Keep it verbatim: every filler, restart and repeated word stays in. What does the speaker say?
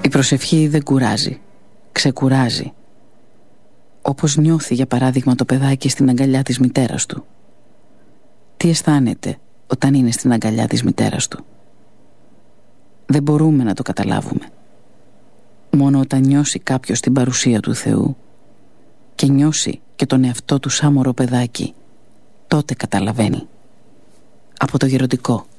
Η προσευχή δεν κουράζει, ξεκουράζει. Όπως νιώθει για παράδειγμα το παιδάκι στην αγκαλιά της μητέρας του. Τι αισθάνεται όταν είναι στην αγκαλιά της μητέρας του? Δεν μπορούμε να το καταλάβουμε. Μόνο όταν νιώσει κάποιος την παρουσία του Θεού και νιώσει και τον εαυτό του σαν μωρό παιδάκι, τότε καταλαβαίνει. Από το Γεροντικό.